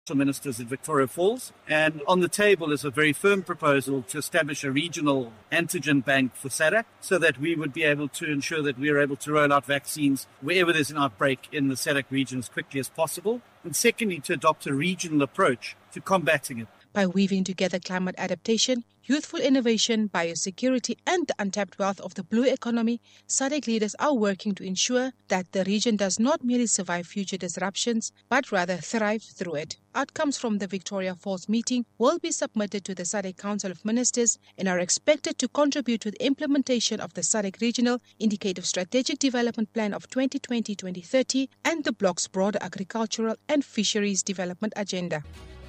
Ministers in Victoria Falls, and on the table is a very firm proposal to establish a regional antigen bank for SADC so that we would be able to ensure that we are able to roll out vaccines wherever there's an outbreak in the SADC region as quickly as possible. And secondly, to adopt a regional approach to combating it. By weaving together climate adaptation, youthful innovation, biosecurity and the untapped wealth of the blue economy, SADC leaders are working to ensure that the region does not merely survive future disruptions, but rather thrive through it. Outcomes from the Victoria Falls meeting will be submitted to the SADC Council of Ministers and are expected to contribute to the implementation of the SADC Regional Indicative Strategic Development Plan of 2020-2030 and the bloc's broader agricultural and fisheries development agenda.